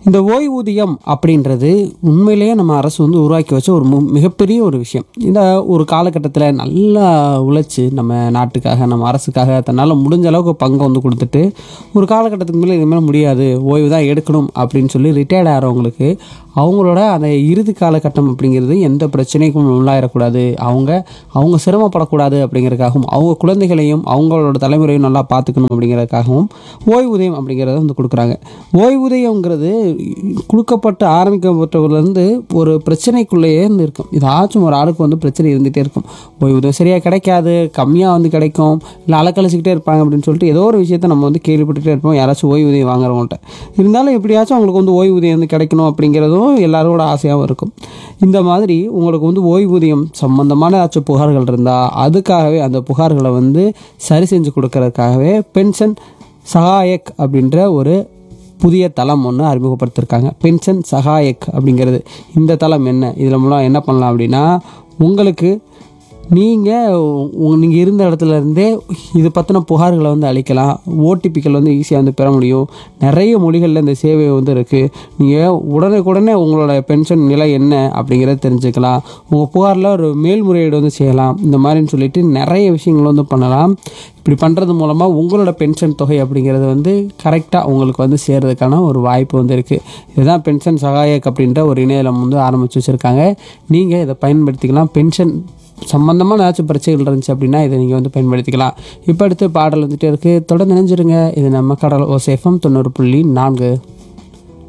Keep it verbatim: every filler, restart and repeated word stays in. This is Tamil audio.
இந்த ஓய்வூதியம் அப்படின்றது உண்மையிலேயே நம்ம அரசு வந்து உருவாக்கி வச்ச ஒரு மு மிகப்பெரிய ஒரு விஷயம். இந்த ஒரு காலகட்டத்தில் நல்லா உழைச்சி நம்ம நாட்டுக்காக நம்ம அரசுக்காக தன்னால் முடிஞ்ச அளவுக்கு பங்கை வந்து கொடுத்துட்டு ஒரு காலகட்டத்துக்கு மேலே இதுமாதிரி முடியாது, ஓய்வு தான் எடுக்கணும் அப்படின்னு சொல்லி ரிட்டையர்ட் ஆகிறவங்களுக்கு அவங்களோட அந்த இறுதி காலகட்டம் அப்படிங்கிறது எந்த பிரச்சனைக்கும் உள்ளாயிடக்கூடாது, அவங்க அவங்க சிரமப்படக்கூடாது அப்படிங்கிறதுக்காகவும் அவங்க குழந்தைகளையும் அவங்களோட தலைமுறையும் நல்லா பார்த்துக்கணும் அப்படிங்கிறதுக்காகவும் ஓய்வூதியம் அப்படிங்கிறத வந்து கொடுக்குறாங்க. ஓய்வூதியங்கிறது கொடுக்கப்பட்டு ஆரம்பிக்கப்பட்டவர்லேருந்து ஒரு பிரச்சனைக்குள்ளேயே இருந்து இருக்கும். ஏதாச்சும் ஒரு ஆளுக்கு வந்து பிரச்சனை இருந்துகிட்டே இருக்கும். ஓய்வூதியம் சரியாக கிடைக்காது, கம்மியாக வந்து கிடைக்கும், இல்லை அலக்கழிச்சிக்கிட்டே இருப்பாங்க அப்படின்னு சொல்லிட்டு ஏதோ ஒரு விஷயத்தை நம்ம வந்து கேள்விப்பட்டுகிட்டே இருப்போம் யாராச்சும் ஓய்வூதியம் வாங்குறவங்கள்ட்ட. இருந்தாலும் எப்படியாச்சும் அவங்களுக்கு வந்து ஓய்வூதியம் வந்து கிடைக்கணும் அப்படிங்கிறதும் எல்லாரோட ஆசையாகவும் இருக்கும். இந்த மாதிரி உங்களுக்கு வந்து ஓய்வூதியம் சம்பந்தமான ஏதாச்சும் புகார்கள் இருந்தால் அதுக்காகவே அந்த புகார்களை வந்து சரி செஞ்சு கொடுக்கறதுக்காகவே பென்ஷன் சகாயக் அப்படின்ற ஒரு புதிய தளம் ஒன்று அறிமுகப்படுத்தியிருக்காங்க. பென்ஷன் சகாயக் அப்படிங்கிறது இந்த தளம் என்ன, இதில் மூலம் என்ன பண்ணலாம் அப்படின்னா, உங்களுக்கு நீங்கள் நீங்கள் இருந்த இடத்துல இருந்தே இது பற்றின புகார்களை வந்து அளிக்கலாம். ஓடிபிக்கள் வந்து ஈஸியாக வந்து பெற முடியும். நிறைய மொழிகளில் இந்த சேவை வந்து இருக்குது. நீங்கள் உடனுக்குடனே உங்களோட பென்ஷன் நிலை என்ன அப்படிங்கிறத தெரிஞ்சுக்கலாம். உங்கள் புகாரில் ஒரு மேல்முறையீடு வந்து செய்யலாம். இந்த மாதிரின்னு சொல்லிட்டு நிறைய விஷயங்கள் வந்து பண்ணலாம். இப்படி பண்ணுறது மூலமாக உங்களோட பென்ஷன் தொகை அப்படிங்கிறது வந்து கரெக்டாக உங்களுக்கு வந்து சேர்றதுக்கான ஒரு வாய்ப்பு வந்து இருக்குது. இதுதான் பென்ஷன் சகாயக் அப்படின்ற ஒரு இணையதளம் வந்து ஆரம்பித்து வச்சுருக்காங்க. நீங்கள் இதை பயன்படுத்திக்கலாம். பென்ஷன் சம்பந்தமாக ஏதாச்சும் பிரச்சனைகள் இருந்துச்சு அப்படின்னா இதை நீங்கள் வந்து பயன்படுத்திக்கலாம். இப்போ அடுத்து பாடல் வந்துகிட்டே இருக்குது, தொடர்ந்து நினைஞ்சிருங்க. இது நம்ம கடல் ஓசேஃபம் தொண்ணூறு புள்ளி நான்கு.